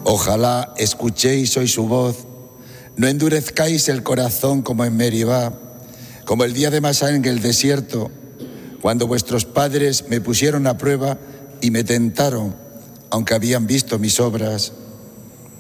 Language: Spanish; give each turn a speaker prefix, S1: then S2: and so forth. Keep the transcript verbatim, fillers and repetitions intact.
S1: Ojalá escuchéis hoy su voz, no endurezcáis el corazón como en Meribá, como el día de Masá en el desierto, cuando vuestros padres me pusieron a prueba y me tentaron, aunque habían visto mis obras.